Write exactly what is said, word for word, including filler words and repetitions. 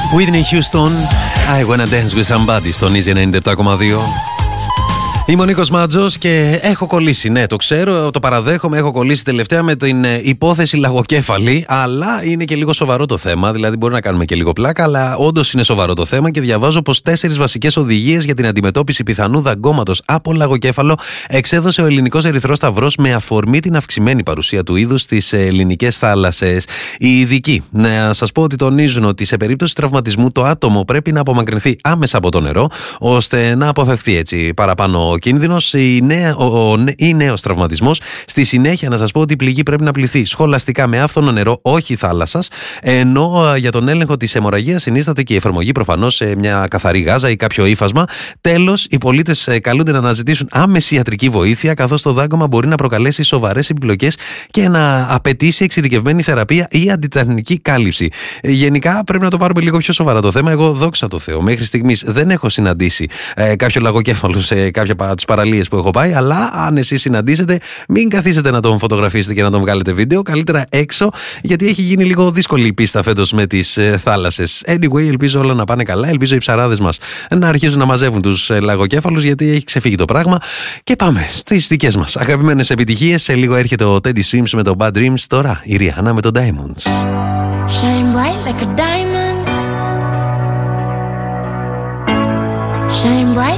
Whitney Houston, I Wanna Dance With Somebody στον Easy ενενήντα επτά κόμμα δύο. Είμαι ο Νίκος Μάτζος και έχω κολλήσει, ναι, το ξέρω, το παραδέχομαι, έχω κολλήσει τελευταία με την υπόθεση λαγοκέφαλη, αλλά είναι και λίγο σοβαρό το θέμα, δηλαδή μπορεί να κάνουμε και λίγο πλάκα, αλλά όντως είναι σοβαρό το θέμα και διαβάζω πως τέσσερις βασικές οδηγίες για την αντιμετώπιση πιθανού δαγκώματος από λαγοκέφαλο εξέδωσε ο Ελληνικός Ερυθρός Σταυρός με αφορμή την αυξημένη παρουσία του είδους στις ελληνικές θάλασσες. Οι ειδικοί, να σας πω ότι τονίζουν ότι σε περίπτωση τραυματισμού το άτομο πρέπει να απομακρυνθεί άμεσα από το νερό, ώστε να αποφευθεί έτσι παραπάνω ο κίνδυνος ή, νέα, ο, ο, ή νέος τραυματισμός. Στη συνέχεια, να σας πω ότι η πληγή πρέπει να πληθεί σχολαστικά με άφθονο νερό, όχι θάλασσας. Ενώ για τον έλεγχο της αιμορραγίας συνίσταται και η εφαρμογή προφανώς σε μια καθαρή γάζα ή κάποιο ύφασμα. Τέλος, οι πολίτες καλούνται να αναζητήσουν άμεση ιατρική βοήθεια, καθώς το δάγκωμα μπορεί να προκαλέσει σοβαρές επιπλοκές και να απαιτήσει εξειδικευμένη θεραπεία ή αντιτανική κάλυψη. Γενικά, πρέπει να το πάρουμε λίγο πιο σοβαρά το θέμα. Εγώ, δόξα τω Θεώ, μέχρι στιγμής δεν έχω συναντήσει ε, κάποιο λαγοκέφαλο σε κάποια από τις παραλίες που έχω πάει. Αλλά αν εσείς συναντήσετε, μην καθίσετε να τον φωτογραφίσετε και να τον βγάλετε βίντεο. Καλύτερα έξω, γιατί έχει γίνει λίγο δύσκολη η πίστα φέτος με τις ε, θάλασσες. Anyway, ελπίζω όλα να πάνε καλά. Ελπίζω οι ψαράδες μας να αρχίζουν να μαζεύουν τους ε, λαγοκέφαλους, γιατί έχει ξεφύγει το πράγμα. Και πάμε στις δικές μας αγαπημένες επιτυχίες. Σε λίγο έρχεται ο Teddy Swims με το Bad Dreams. Τώρα η Rihanna με το Diamonds. Shine bright like a diamond. Shine bright